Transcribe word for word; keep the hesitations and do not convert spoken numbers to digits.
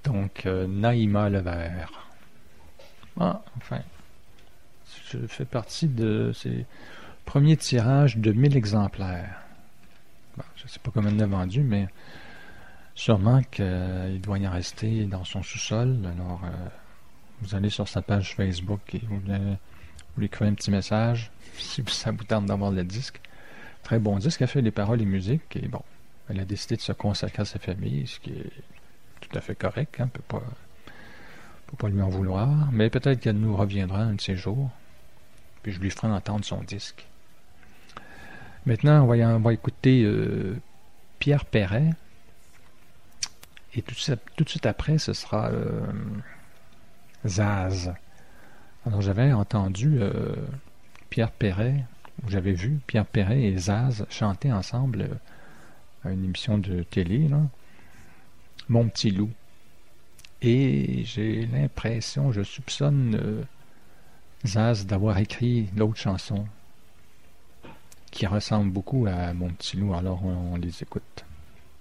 Donc, euh, Naïma Levert. Ah, enfin, je fais partie de ces premiers tirages de mille exemplaires. Bon, je ne sais pas combien il en a vendu, mais sûrement qu'il euh, doit y en rester dans son sous-sol. Alors, euh, vous allez sur sa page Facebook et vous, euh, vous lui écrivez un petit message si ça vous tente d'avoir le disque. Très bon disque, elle fait les paroles et musique, et bon, elle a décidé de se consacrer à sa famille, ce qui est tout à fait correct, hein, on peut pas, peut pas lui en vouloir, mais peut-être qu'elle nous reviendra un de ces jours, puis je lui ferai entendre son disque. Maintenant, on va, y, on va écouter euh, Pierre Perret, et tout, ça, tout de suite après, ce sera euh, Zaz. Alors, j'avais entendu euh, Pierre Perret, ou j'avais vu Pierre Perret et Zaz chanter ensemble euh, à une émission de télé, là, Mon Petit Loup. Et j'ai l'impression, je soupçonne euh, Zaz d'avoir écrit l'autre chanson qui ressemble beaucoup à Mon Petit Loup, alors on, on les écoute.